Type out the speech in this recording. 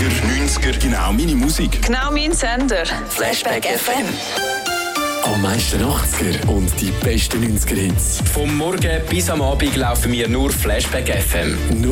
80er, 90er, genau meine Musik. Genau mein Sender. Flashback FM. Am meisten 80er und die besten 90er-Hits. Vom Morgen bis am Abend laufen wir nur Flashback FM. Nur